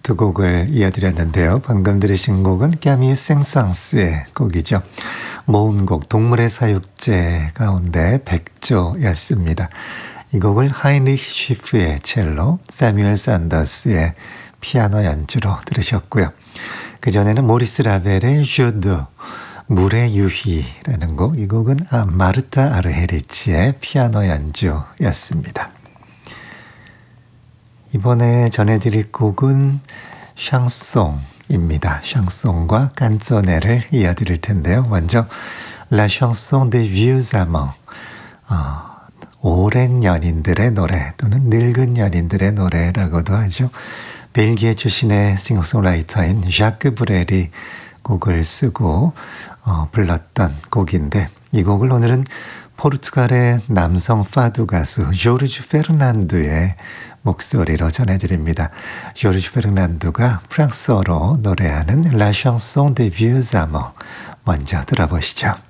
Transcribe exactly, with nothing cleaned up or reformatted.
두 곡을 이어드렸는데요. 방금 들으신 곡은 까미 생상스의 곡이죠. 모음곡 동물의 사육제 가운데 백조였습니다. 이 곡을 하이리히 쉬프의 첼로, 사뮤엘 산더스의 피아노 연주로 들으셨고요. 그전에는 모리스 라벨의 슈드, 물의 유희라는 곡, 이 곡은 아, 마르타 아르헤리치의 피아노 연주였습니다. 이번에 전해드릴 곡은 샹송입니다. 샹송과 깐조네를 이어드릴 텐데요. 먼저 La chanson des vieux amants, 어, 오랜 연인들의 노래 또는 늙은 연인들의 노래라고도 하죠. 벨기에 출신의 싱어송라이터인 ዣ크 브렐이 곡을 쓰고 어, 불렀던 곡인데 이 곡을 오늘은 포르투갈의 남성 파두 가수 조르주 페르난두의 목소리로 전해드립니다. 조르주 페르난두가 프랑스어로 노래하는 La chanson des vieux amants 먼저 들어보시죠.